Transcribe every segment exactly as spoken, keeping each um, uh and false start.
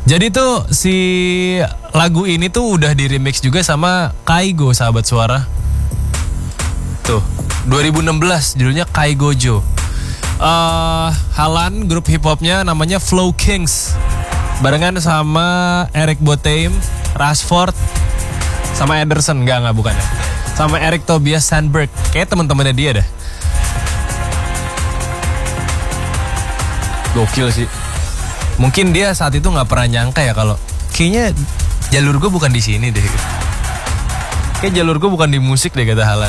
Jadi tuh si lagu ini tuh udah di remix juga sama Kaigo, sahabat suara. Tuh, dua ribu enam belas judulnya Kaigojo. Uh, Halan, grup hip hopnya namanya Flow Kings. Barengan sama Eric Botheim, Rashford, sama Ederson, enggak enggak bukan ya. Sama Eric Tobias Sandberg, kayak teman-temannya dia dah. Gokil sih. Mungkin dia saat itu nggak pernah nyangka ya kalau kayaknya jalur gue bukan di sini deh. Kayak jalur gue bukan di musik deh, kata Halan.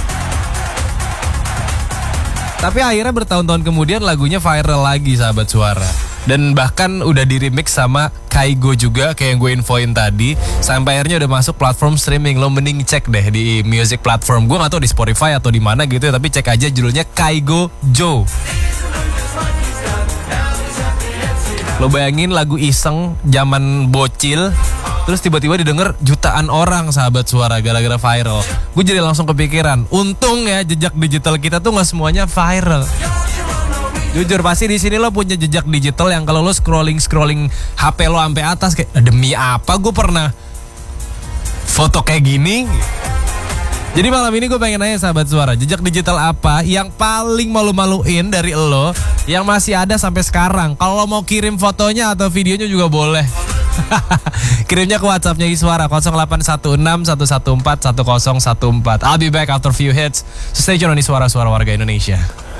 Tapi akhirnya bertahun-tahun kemudian lagunya viral lagi, sahabat suara. Dan bahkan udah di remix sama Kaigo juga, kayak yang gue infoin tadi. Sampai akhirnya udah masuk platform streaming. Lo mending cek deh di music platform. Gue gak tahu di Spotify atau di mana gitu ya, tapi cek aja judulnya Kaigojo. Lo bayangin lagu iseng zaman bocil, terus tiba-tiba didengar jutaan orang, sahabat suara, gara-gara viral. Gue jadi langsung kepikiran, untung ya jejak digital kita tuh nggak semuanya viral. Jujur pasti di sini lo punya jejak digital yang kalau lo scrolling scrolling H P lo sampai atas kayak demi apa gue pernah foto kayak gini. Jadi malam ini gue pengen nanya, sahabat suara, jejak digital apa yang paling malu-maluin dari lo yang masih ada sampai sekarang? Kalau mau kirim fotonya atau videonya juga boleh. Kirimnya ke WhatsAppnya Iswara nol delapan satu enam satu satu empat satu nol satu empat. I'll be back after few hits. So stay tune on Iswara, suara warga Indonesia.